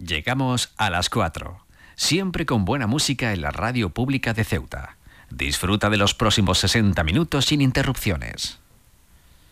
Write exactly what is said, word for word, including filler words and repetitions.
Llegamos a las cuatro, siempre con buena música en la radio pública de Ceuta. Disfruta de los próximos sesenta minutos sin interrupciones.